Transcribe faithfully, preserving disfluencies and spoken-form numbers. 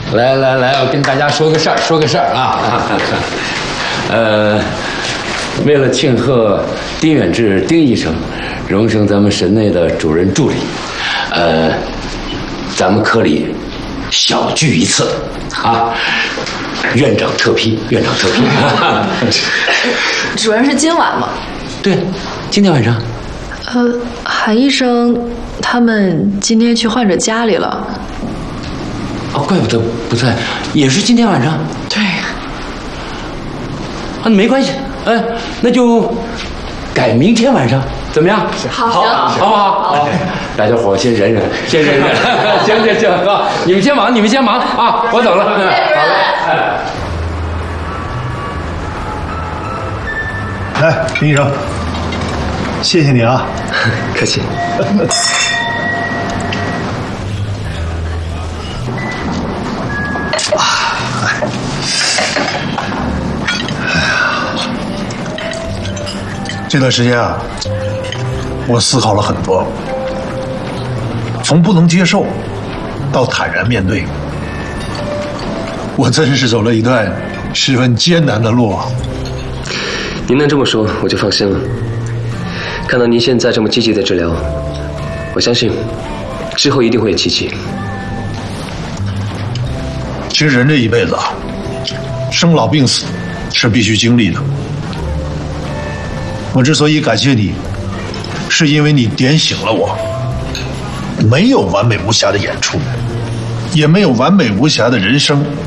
来来来，我跟大家说个事儿，说个事儿啊。呃，为了庆贺丁远志丁医生荣升咱们神内的主任助理，呃，咱们科里小聚一次啊。院长特批，院长特批。 主任是今晚吗？ 对，今天晚上。 呃，韩医生他们今天去患者家里了。 哦，怪不得不在，也是今天晚上。 对。 啊，没关系，哎，那就改明天晚上，怎么样？ 好， 好，好不好？好，大家伙先忍忍，先忍忍。行行行啊，你们先忙，你们先忙啊，我走了。好嘞。 来，林医生，谢谢你啊。 客气。 这段时间啊，我思考了很多，从不能接受到坦然面对，我真是走了一段十分艰难的路啊。 您能这么说，我就放心了。看到您现在这么积极的治疗，我相信之后一定会有奇迹。 其实人这一辈子啊，生老病死是必须经历的。我之所以感谢你，是因为你点醒了我。没有完美无瑕的演出，也没有完美无瑕的人生。